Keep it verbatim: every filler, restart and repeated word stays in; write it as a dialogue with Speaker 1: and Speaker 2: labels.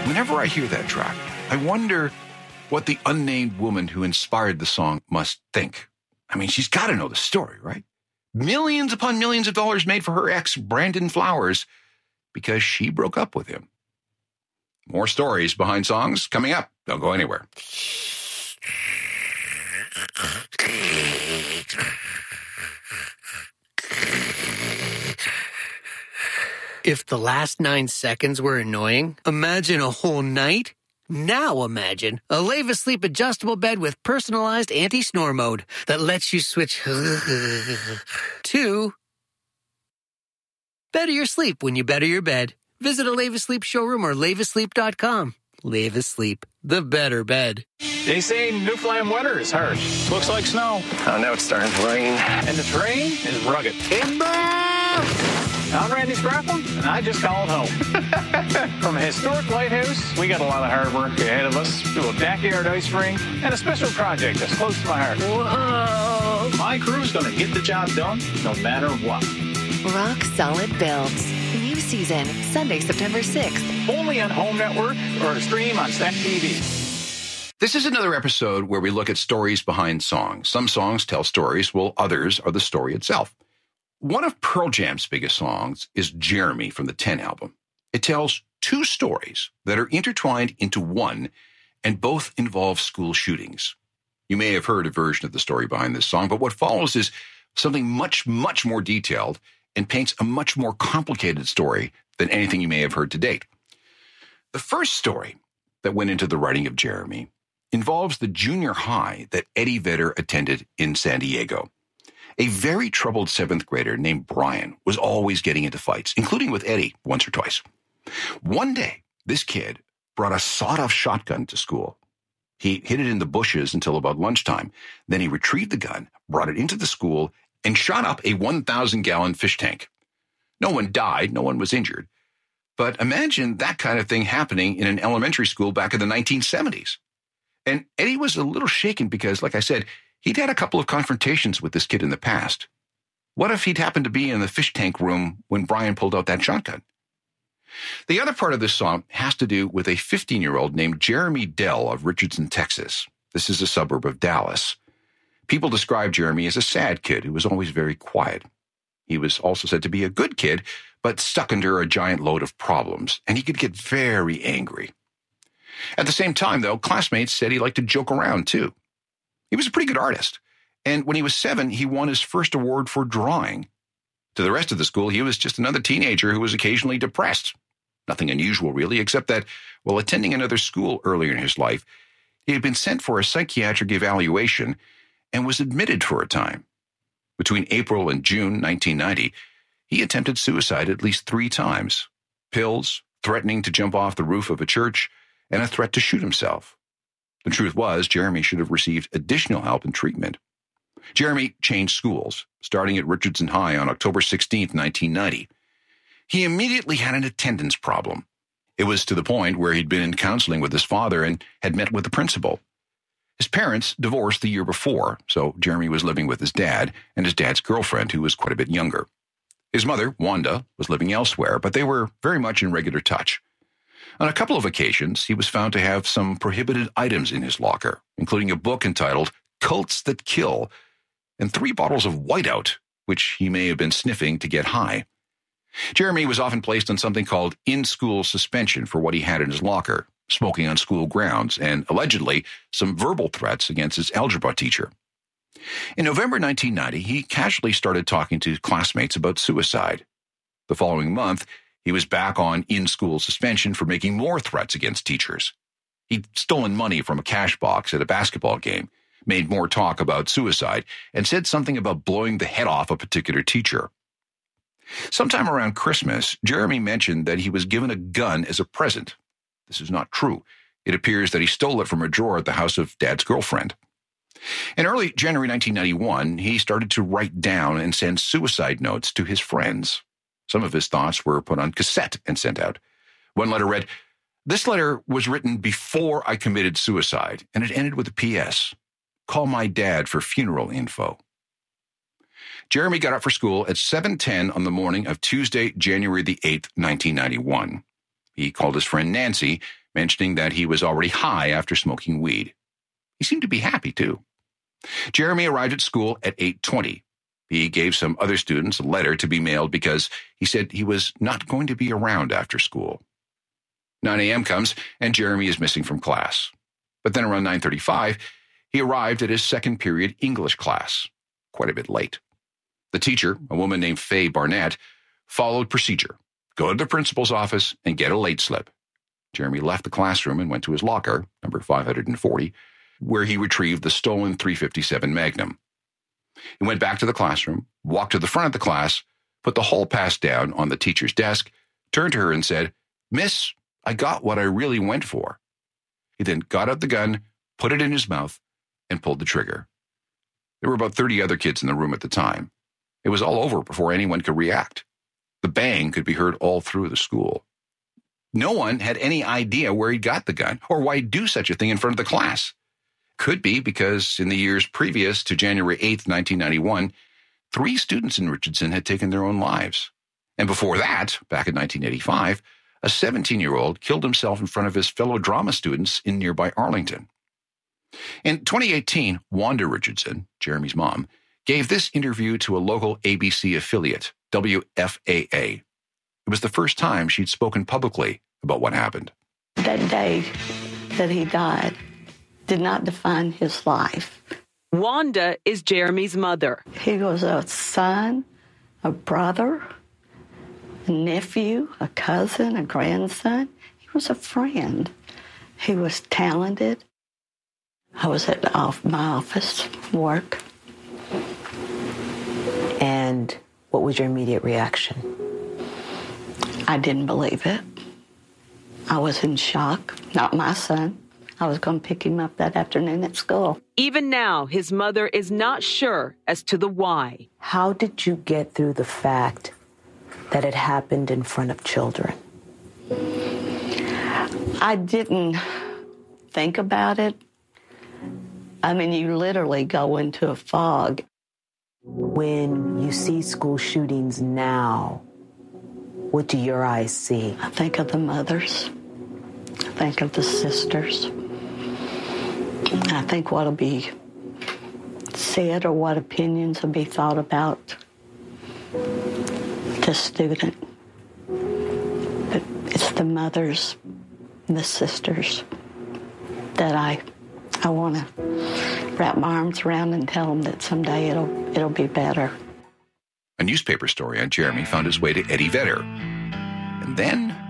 Speaker 1: Whenever I hear that track, I wonder what the unnamed woman who inspired the song must think. I mean, she's got to know the story, right? Millions upon millions of dollars made for her ex, Brandon Flowers, because she broke up with him. More stories behind songs coming up. Don't go anywhere.
Speaker 2: If the last nine seconds were annoying, imagine a whole night. Now imagine a Leva Sleep adjustable bed with personalized anti-snore mode that lets you switch to better your sleep when you better your bed. Visit a Leva Sleep showroom or leva sleep dot com. Leva Sleep, the better bed.
Speaker 3: They say Newfoundland weather is harsh. Looks like snow.
Speaker 4: Oh, now it's starting to rain.
Speaker 3: And the terrain is rugged. I'm Randy Scrappin, and I just called home. From a historic lighthouse, we got a lot of hard work ahead of us, to a backyard ice rink, and a special project that's close to my heart. Whoa! My crew's going to get the job done, no matter what.
Speaker 5: Rock Solid Builds. New season, Sunday, September sixth.
Speaker 3: Only on Home Network or stream on Stack T V.
Speaker 1: This is another episode where we look at stories behind songs. Some songs tell stories, while others are the story itself. One of Pearl Jam's biggest songs is Jeremy from the ten album. It tells two stories that are intertwined into one, and both involve school shootings. You may have heard a version of the story behind this song, but what follows is something much, much more detailed and paints a much more complicated story than anything you may have heard to date. The first story that went into the writing of Jeremy involves the junior high that Eddie Vedder attended in San Diego. A very troubled seventh grader named Brian was always getting into fights, including with Eddie once or twice. One day, this kid brought a sawed-off shotgun to school. He hid it in the bushes until about lunchtime. Then he retrieved the gun, brought it into the school, and shot up a one thousand gallon fish tank. No one died, no one was injured. But imagine that kind of thing happening in an elementary school back in the nineteen seventies. And Eddie was a little shaken because, like I said, he'd had a couple of confrontations with this kid in the past. What if he'd happened to be in the fish tank room when Brian pulled out that shotgun? The other part of this song has to do with a fifteen-year-old named Jeremy Dell of Richardson, Texas. This is a suburb of Dallas. People describe Jeremy as a sad kid who was always very quiet. He was also said to be a good kid, but stuck under a giant load of problems, and he could get very angry. At the same time, though, classmates said he liked to joke around, too. He was a pretty good artist, and when he was seven, he won his first award for drawing. To the rest of the school, he was just another teenager who was occasionally depressed. Nothing unusual, really, except that while attending another school earlier in his life, he had been sent for a psychiatric evaluation and was admitted for a time. Between April and June nineteen ninety, he attempted suicide at least three times. Pills, threatening to jump off the roof of a church, and a threat to shoot himself. The truth was, Jeremy should have received additional help and treatment. Jeremy changed schools, starting at Richardson High on October sixteenth, nineteen ninety. He immediately had an attendance problem. It was to the point where he'd been in counseling with his father and had met with the principal. His parents divorced the year before, so Jeremy was living with his dad and his dad's girlfriend, who was quite a bit younger. His mother, Wanda, was living elsewhere, but they were very much in regular touch. On a couple of occasions, he was found to have some prohibited items in his locker, including a book entitled Cults That Kill, and three bottles of Whiteout, which he may have been sniffing to get high. Jeremy was often placed on something called in-school suspension for what he had in his locker, smoking on school grounds, and allegedly some verbal threats against his algebra teacher. In November nineteen ninety, he casually started talking to classmates about suicide. The following month, he was back on in-school suspension for making more threats against teachers. He'd stolen money from a cash box at a basketball game, made more talk about suicide, and said something about blowing the head off a particular teacher. Sometime around Christmas, Jeremy mentioned that he was given a gun as a present. This is not true. It appears that he stole it from a drawer at the house of Dad's girlfriend. In early January nineteen ninety-one, he started to write down and send suicide notes to his friends. Some of his thoughts were put on cassette and sent out. One letter read, "This letter was written before I committed suicide," and it ended with a P S "Call my dad for funeral info." Jeremy got up for school at seven ten on the morning of Tuesday, January the eighth, nineteen ninety-one. He called his friend Nancy, mentioning that he was already high after smoking weed. He seemed to be happy, too. Jeremy arrived at school at eight twenty. He gave some other students a letter to be mailed because he said he was not going to be around after school. nine a.m. comes, and Jeremy is missing from class. But then around nine thirty-five, he arrived at his second period English class, quite a bit late. The teacher, a woman named Faye Barnett, followed procedure. Go to the principal's office and get a late slip. Jeremy left the classroom and went to his locker, number five hundred forty, where he retrieved the stolen three fifty-seven Magnum. He went back to the classroom, walked to the front of the class, put the hall pass down on the teacher's desk, turned to her and said, "Miss, I got what I really went for." He then got out the gun, put it in his mouth, and pulled the trigger. There were about thirty other kids in the room at the time. It was all over before anyone could react. The bang could be heard all through the school. No one had any idea where he got the gun or why he'd do such a thing in front of the class. Could be because in the years previous to January eighth, nineteen ninety-one, three students in Richardson had taken their own lives. And before that, back in nineteen eighty-five, a seventeen-year-old killed himself in front of his fellow drama students in nearby Arlington. In twenty eighteen, Wanda Richardson, Jeremy's mom, gave this interview to a local A B C affiliate, W F A A. It was the first time she'd spoken publicly about what happened.
Speaker 4: That day that he died did not define his life.
Speaker 6: Wanda is Jeremy's mother.
Speaker 4: He was a son, a brother, a nephew, a cousin, a grandson. He was a friend. He was talented. I was at my office, work.
Speaker 7: And what was your immediate reaction?
Speaker 4: I didn't believe it. I was in shock. Not my son. I was going to pick him up that afternoon at school.
Speaker 6: Even now, his mother is not sure as to the why.
Speaker 7: How did you get through the fact that it happened in front of children?
Speaker 4: I didn't think about it. I mean, you literally go into a fog.
Speaker 7: When you see school shootings now, what do your eyes see?
Speaker 4: I think of the mothers. I think of the sisters. I think what'll be said or what opinions will be thought about the student. But it's the mothers and the sisters that I I want to wrap my arms around and tell them that someday it'll it'll be better.
Speaker 1: A newspaper story on Jeremy found its way to Eddie Vedder. And then